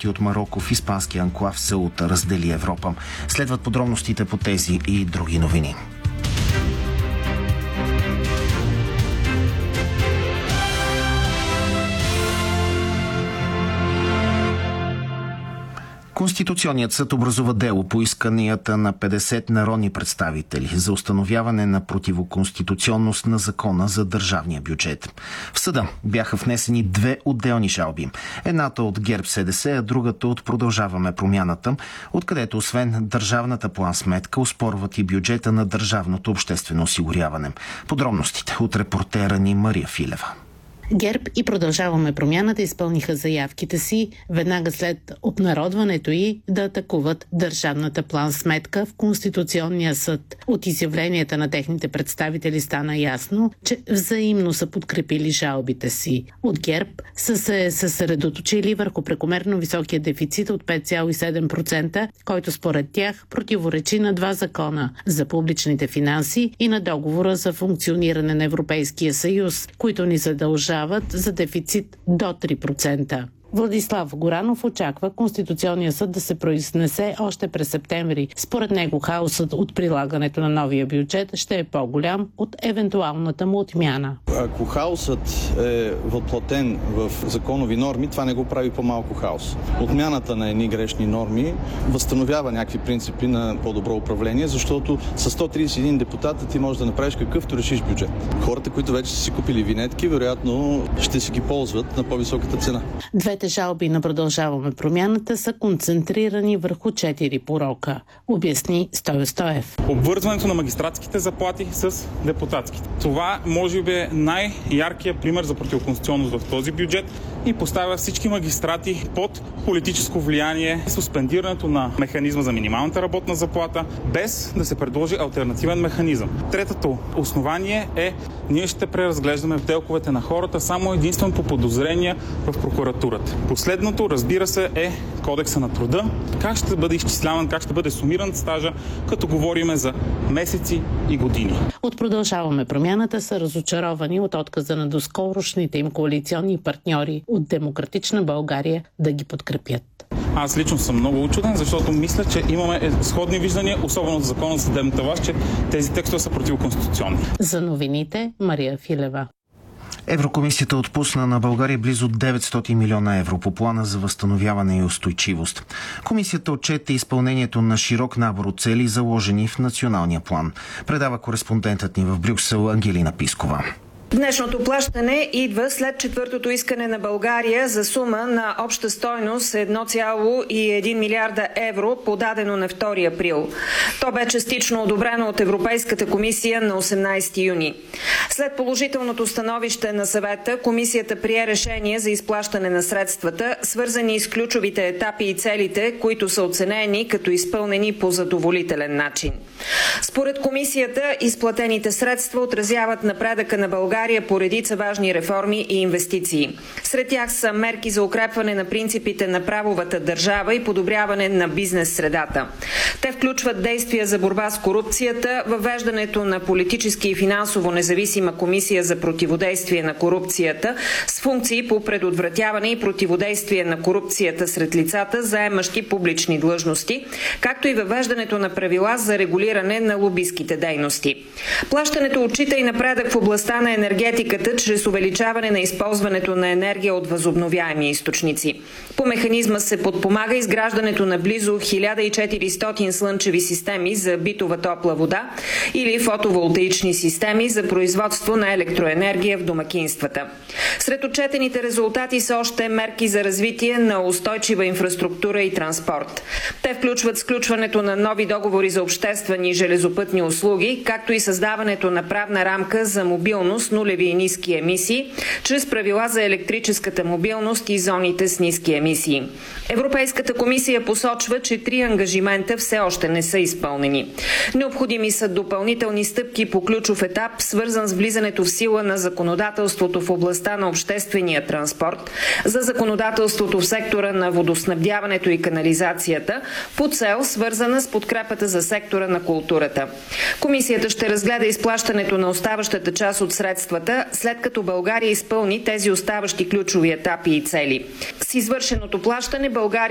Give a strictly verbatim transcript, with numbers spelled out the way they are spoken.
мигранти от Мароко в испанския анклав Сеута раздели Европа. Следват подробностите по тези и други новини. Конституционният съд образува дело по исканията на петдесет народни представители за установяване на противоконституционност на закона за държавния бюджет. В съда бяха внесени две отделни жалби. Едната от ГЕРБ-СДС, а другата от Продължаваме промяната, откъдето освен държавната план-сметка оспорват и бюджета на държавното обществено осигуряване. Подробностите от репортера ни Мария Филева. ГЕРБ и Продължаваме промяната изпълниха заявките си веднага след обнародването й да атакуват държавната план-сметка в Конституционния съд. От изявленията на техните представители стана ясно, че взаимно са подкрепили жалбите си. От ГЕРБ са се съсредоточили върху прекомерно високия дефицит от пет цяло и седем процента, който според тях противоречи на два закона – за публичните финанси и на договора за функциониране на Европейския съюз, които ни задължават за дефицит до три процента. Владислав Горанов очаква Конституционния съд да се произнесе още през септември. Според него хаосът от прилагането на новия бюджет ще е по-голям от евентуалната му отмяна. Ако хаосът е въплатен в законови норми, това не го прави по-малко хаос. Отмяната на едни грешни норми възстановява някакви принципи на по-добро управление, защото с сто тридесет и един депутата ти можеш да направиш какъвто решиш бюджет. Хората, които вече са си купили винетки, вероятно ще си ги ползват на по-високата цена. Двете жалби на Продължаваме промяната са концентрирани върху четири порока, обясни Стою Стоев. Обвързването на магистратските заплати с депутатските. Това може би е най-яркият пример за противоконституционност в този бюджет и поставя всички магистрати под политическо влияние, суспендирането на механизма за минималната работна заплата, без да се предложи алтернативен механизъм. Третото основание е, ние ще преразглеждаме в делковете на хората само единствено по подозрения в прокуратурата. Последното, разбира се, е Кодекса на труда. Как ще бъде изчисляван, как ще бъде сумиран стажа, като говорим за месеци и години. От Продължаваме промяната са разочаровани от отказа на доскорошните им коалиционни партньори от Демократична България да ги подкрепят. Аз лично съм много учуден, защото мисля, че имаме сходни виждания, особено за закона за съдебната власт, че тези текстове са противоконституционни. За новините Мария Филева. Еврокомисията отпусна на България близо деветстотин милиона евро по плана за възстановяване и устойчивост. Комисията отчете изпълнението на широк набор от цели, заложени в националния план. Предава кореспондентът ни в Брюксел Ангелина Пискова. Днешното плащане идва след четвъртото искане на България за сума на обща стойност едно цяло и един милиарда евро, подадено на втори април. То бе частично одобрено от Европейската комисия на осемнадесети юни. След положителното становище на съвета, комисията прие решение за изплащане на средствата, свързани с ключовите етапи и целите, които са оценени като изпълнени по задоволителен начин. Според комисията, изплатените средства отразяват напредъка на България по редица важни реформи и инвестиции. Сред тях са мерки за укрепване на принципите на правовата държава и подобряване на бизнес средата. Те включват действия за борба с корупцията, въвеждането на политически и финансово независима комисия за противодействие на корупцията с функции по предотвратяване и противодействие на корупцията сред лицата, заемащи публични длъжности, както и въвеждането на правила за регулиране на лобистките дейности. Плащането отчита и напредък в областта на енергетиката чрез увеличаване на използването на енергия от възобновяеми източници. По механизма се подпомага изграждането на близо хиляда и четиристотин слънчеви системи за битова топла вода или фотоволтаични системи за производство на електроенергия в домакинствата. Сред отчетените резултати са още мерки за развитие на устойчива инфраструктура и транспорт. Те включват сключването на нови договори за обществени и железопътни услуги, както и създаването на правна рамка за мобилност, нулеви и ниски емисии, чрез правила за електрическата мобилност и зоните с ниски емисии. Европейската комисия посочва, че три ангажимента все още не са изпълнени. Необходими са допълнителни стъпки по ключов етап, свързан с влизането в сила на законодателството в областта на обществения транспорт, за законодателството в сектора на водоснабдяването и канализацията, по цел свързана с подкрепата за сектора на културата. Комисията ще разгледа изплащането на оставащата част от средствата, след като България изпълни тези оставащи ключови етапи и цели. С извършеното плащане България